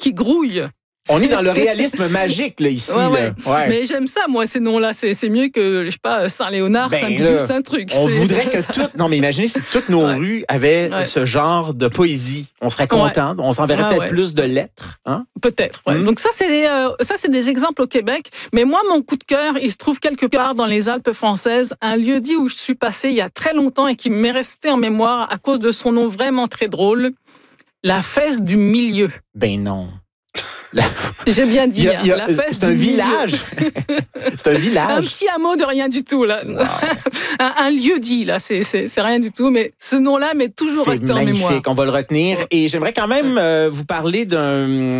qui grouille. On est dans le réalisme magique, là, ici. Ouais. Là. Ouais. Mais j'aime ça, moi, ces noms-là. C'est mieux que, je sais pas, Saint-Léonard, Saint-Bidule, Saint-Truc. On voudrait que toutes... Non, mais imaginez si toutes nos rues avaient ce genre de poésie. On serait contents. On s'enverrait peut-être plus de lettres. Hein? Peut-être, Donc ça, c'est des exemples au Québec. Mais moi, mon coup de cœur, il se trouve quelque part dans les Alpes françaises, un lieu-dit où je suis passée il y a très longtemps et qui m'est resté en mémoire à cause de son nom vraiment très drôle. La Fesse du Milieu. Ben non. J'ai bien dit, la Fesse c'est un village. C'est un village. Un petit hameau de rien du tout, là. Wow. un lieu-dit, là, c'est rien du tout, mais ce nom-là m'est toujours resté en mémoire. C'est magnifique, on va le retenir. Et j'aimerais quand même vous parler d'un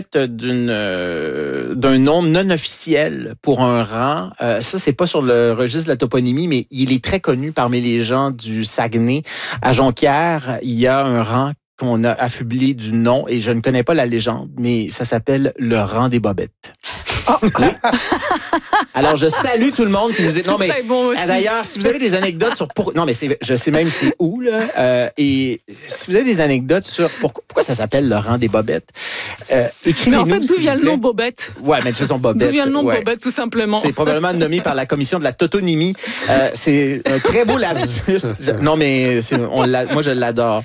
nom non officiel pour un rang. Ça, c'est pas sur le registre de la toponymie, mais il est très connu parmi les gens du Saguenay. À Jonquière, il y a un rang qu'on a affublé du nom, et je ne connais pas la légende, mais ça s'appelle le rang des bobettes. Oh, oui. Alors, je salue tout le monde qui nous est... Non, mais bon d'ailleurs, si vous avez des anecdotes sur... Non, mais je sais même c'est où, là. Et si vous avez des anecdotes sur pourquoi ça s'appelle le rang des bobettes, écrivez-nous. Mais en fait, d'où vient le nom Bobette? Ouais, mais de toute façon, Bobette. D'où vient le nom Bobette, tout simplement? C'est probablement nommé par la commission de la totonymie. C'est un très beau lapsus. Non, mais moi, je l'adore.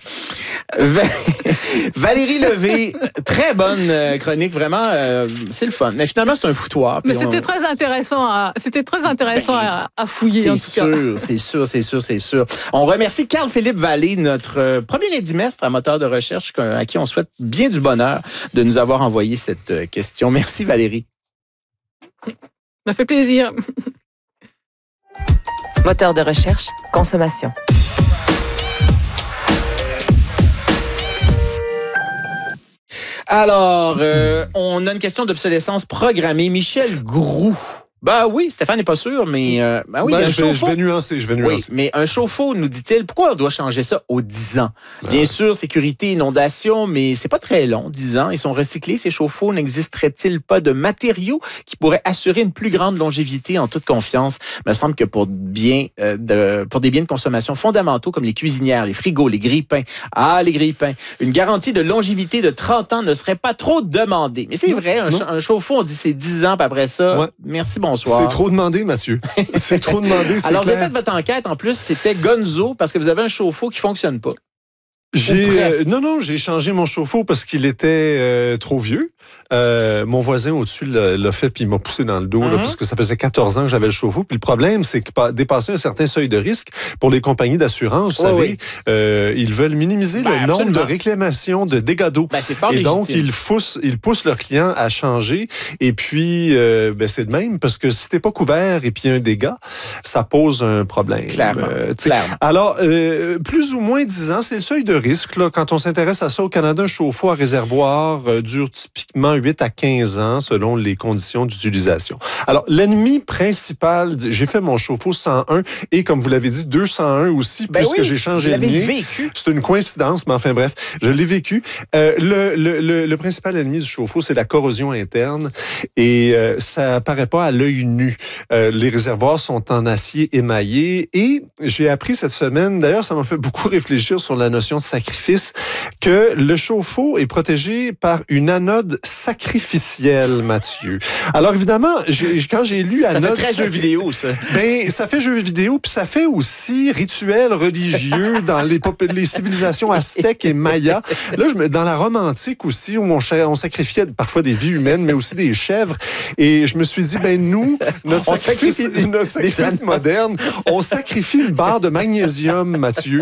Valérie Levé, très bonne chronique, vraiment, c'est le fun. Mais finalement, c'est un foutoir. Mais c'était très intéressant à fouiller, en tout cas. C'est sûr. On remercie Carl-Philippe Vallée, notre premier édimestre à moteur de recherche, à qui on souhaite bien du bonheur de nous avoir envoyé cette question. Merci, Valérie. Ça m'a fait plaisir. Moteur de recherche, consommation. Alors, on a une question d'obsolescence programmée. Michel Groux. Ben oui, Stéphane n'est pas sûr, mais... oui, je vais nuancer. Oui, mais un chauffe-eau, nous dit-il, pourquoi on doit changer ça aux 10 ans? Bien sûr, sécurité, inondation, mais c'est pas très long, 10 ans. Ils sont recyclés, ces chauffe-eau. N'existerait-il pas de matériaux qui pourraient assurer une plus grande longévité en toute confiance? Il me semble que pour des biens de consommation fondamentaux comme les cuisinières, les frigos, les grille-pains, les grille-pains, une garantie de longévité de 30 ans ne serait pas trop demandée. Mais c'est vrai, un chauffe-eau, on dit c'est 10 ans, puis après ça, merci, bonsoir. C'est trop demandé, Mathieu. C'est trop demandé, c'est Alors, clair. vous avez fait votre enquête, en plus, c'était Gonzo, parce que vous avez un chauffe-eau qui ne fonctionne pas. Non, j'ai changé mon chauffe-eau parce qu'il était trop vieux. Mon voisin au-dessus l'a fait puis il m'a poussé dans le dos là, parce que ça faisait 14 ans que j'avais le chauffe-eau. Puis le problème, c'est que dépasser un certain seuil de risque pour les compagnies d'assurance, vous savez, ils veulent minimiser le nombre de réclamations de dégâts d'eau. C'est fort et légitime. donc, ils poussent leurs clients à changer. Et puis, c'est de même parce que si t'es pas couvert et puis il y a un dégât, ça pose un problème. Clairement. Alors, plus ou moins 10 ans, c'est le seuil de risque. Là, quand on s'intéresse à ça au Canada, un chauffe-eau à réservoir dure typiquement 8 à 15 ans selon les conditions d'utilisation. Alors, l'ennemi principal, j'ai fait mon chauffe-eau 101 et comme vous l'avez dit, 201 aussi, puisque j'ai changé le mien. Vécu. C'est une coïncidence, mais enfin bref, je l'ai vécu. Le principal ennemi du chauffe-eau, c'est la corrosion interne et ça paraît pas à l'œil nu. Les réservoirs sont en acier émaillé et j'ai appris cette semaine, d'ailleurs, ça m'a fait beaucoup réfléchir sur la notion de sacrifice, que le chauffe-eau est protégé par une anode sacrificielle, Mathieu. Alors évidemment, quand j'ai lu anode... Ça fait très jeu vidéo, ça. Ben, ça fait jeu vidéo, puis ça fait aussi rituel religieux dans les civilisations aztèques et mayas. Là, dans la Rome antique aussi, où on sacrifiait parfois des vies humaines, mais aussi des chèvres. Et je me suis dit, nous, notre sacrifice moderne, on sacrifie une barre de magnésium, Mathieu,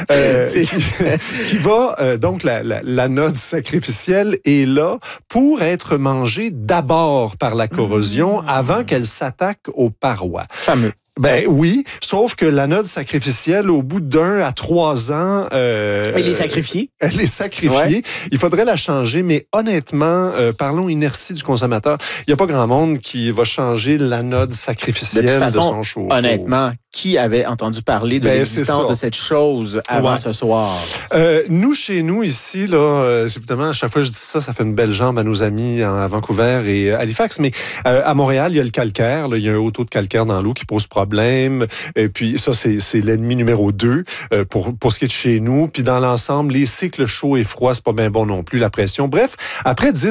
qui va, donc l'anode sacrificielle est là pour être mangée d'abord par la corrosion avant qu'elle s'attaque aux parois. Fameux. Ben oui, sauf que l'anode sacrificielle, au bout d'1 à 3 ans... Elle est sacrifiée. Elle est sacrifiée. Ouais. Il faudrait la changer, mais honnêtement, parlons inertie du consommateur. Il n'y a pas grand monde qui va changer l'anode sacrificielle de son chauffe-eau. Honnêtement, qui avait entendu parler de l'existence de cette chose avant ce soir? Nous, chez nous, ici, là, évidemment, à chaque fois que je dis ça, ça fait une belle jambe à nos amis à Vancouver et Halifax, mais à Montréal, il y a le calcaire. Là, il y a un haut taux de calcaire dans l'eau qui pose problème. Et puis ça, c'est l'ennemi numéro 2 pour ce qui est de chez nous. Puis dans l'ensemble, les cycles chauds et froids, c'est pas bien bon non plus, la pression. Bref, après 10